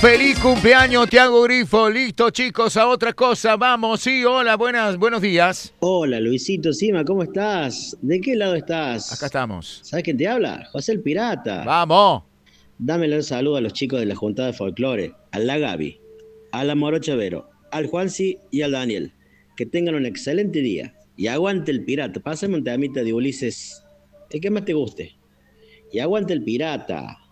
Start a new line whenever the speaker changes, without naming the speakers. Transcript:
Feliz cumpleaños, Tiago Grifo. Listo, chicos, a otra cosa. Vamos, sí, hola, buenos días.
Hola Luisito Sima, ¿cómo estás? ¿De qué lado
Acá
estás?
estamos.
¿Sabes quién te habla? José el Pirata.
Vamos.
Dámele un saludo a los chicos de la Junta de Folclore, a la Gaby, a la Morocha Vero, al Juansi y al Daniel. Que tengan un excelente día. Y aguante el pirata. Pásame un temita de Ulises, el que más te guste. Y aguante el pirata.